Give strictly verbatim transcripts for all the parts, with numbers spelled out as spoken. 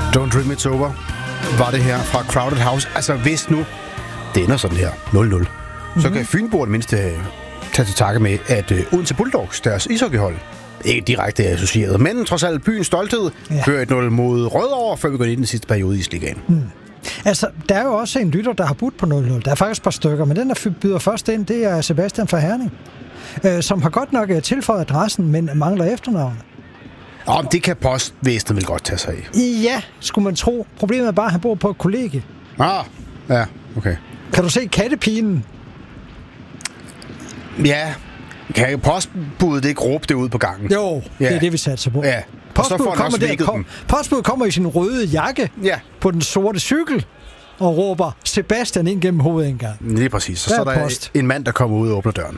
Don't Dream It's Over var det her fra Crowded House. Altså, hvis nu det ender sådan her, nul nul, mm-hmm. så kan Fynboer mindst tage til takke med, at uh, Odense Bulldogs, deres ishockeyhold, ikke direkte associeret, men trods alt byens stolthed, ja. Fører et nul mod Rødovre, før vi går ind i den sidste periode i Isligaen. Mm. Altså, der er jo også en lytter, der har budt på nul nul. Der er faktisk et par stykker, men den, der byder først ind, det er Sebastian fra Herning, øh, som har godt nok tilføjet adressen, men mangler efternavnet. Om det kan postvæsenet vel godt tage sig af. Ja, skulle man tro. Problemet er bare, at han bor på et kollegie. Ah, ja, okay. Kan du se kattepinen? Ja, kan postbuddet ikke råbe det ud på gangen? Jo, ja. Det er det, vi satser på. Ja. Postbuddet kommer, der, postbud kommer i sin røde jakke ja. På den sorte cykel og råber Sebastian ind gennem hovedindgangen. Lige præcis. Så, så er der post. En mand, der kommer ud og åbner døren.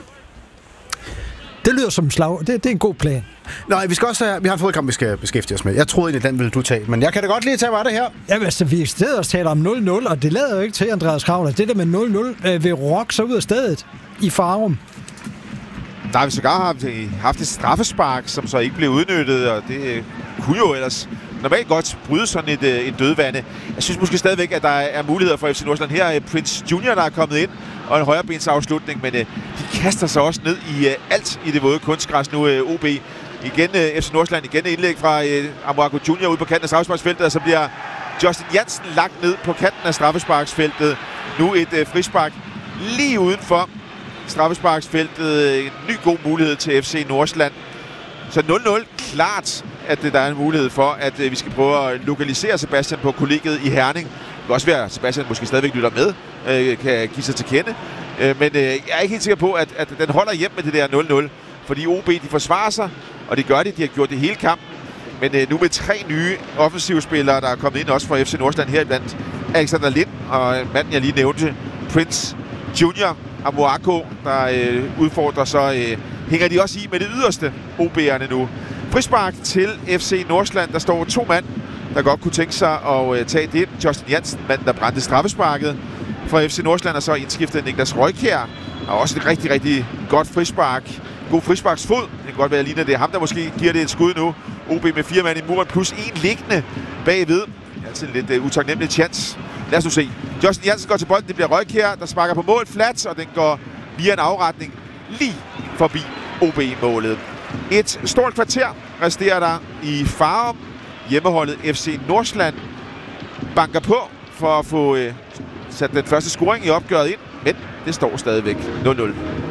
Det lyder som slag. Det, det er en god plan. Nej, vi skal også have, vi har en fodkamp, vi skal beskæftige os med. Jeg troede egentlig, den ville du tage, men jeg kan da godt lige tage, hvad er det her? Jamen altså, vi er stedet og taler om nul nul, og det lader jo ikke til, Andreas Kravler. Det der med nul nul øh, vil rock så ud af stedet i Farum. Der har vi sågar haft, haft et straffespark, som så ikke blev udnyttet, og det øh, kunne jo ellers normalt godt bryde sådan et, øh, et dødvande. Jeg synes måske stadigvæk, at der er muligheder for F C Nordsjælland. Her er Prince Junior, der er kommet ind, og en højrebensafslutning, men øh, de kaster sig også ned i øh, alt i det våde kunstgræs nu, øh, O B. Igen øh, F C Nordsjælland, igen indlæg fra øh, Amoako Junior ud på kanten af straffesparksfeltet, og så bliver Justin Jansen lagt ned på kanten af straffesparksfeltet. Nu et øh, frispark lige udenfor straffesparksfeltet. En ny god mulighed til F C Nordsjælland. Så nul nul, klart, at der er en mulighed for, at vi skal prøve at lokalisere Sebastian på kollegiet i Herning. Det kan også være, at Sebastian måske stadigvæk lytter med, kan give sig til kende. Men jeg er ikke helt sikker på, at, at den holder hjem med det der nul nul. Fordi O B, de forsvarer sig, og det gør de. De har gjort det hele kampen. Men nu med tre nye offensivspillere, der er kommet ind også fra F C Nordsjælland her iblandt. Alexander Lind og manden, jeg lige nævnte, Prince Junior, Amoako, der øh, udfordrer, så øh, hænger de også i med det yderste O B'erne nu. Frispark til F C Nordsjælland. Der står to mand, der godt kunne tænke sig at øh, tage det. Justin Jansen, manden, der brændte straffesparket fra F C Nordsjælland, og så indskiftet Niklas Røykjær. Og også et rigtig, rigtig godt frispark. God frisparksfod. Det kan godt være lige, at det er ham, der måske giver det et skud nu. O B med fire mand i muren, plus en liggende bagved. Altså en lidt uh, utaknemmelig chance. Lad os nu se. Justin Jansen går til bolden. Det bliver Røykjær, der sparker på mål flat, og den går via en afretning lige forbi O B-målet. Et stort kvarter resterer der i Farum. Hjemmeholdet F C Nordsjælland banker på for at få uh, sat den første scoring i opgøret ind, men det står stadigvæk nul nul.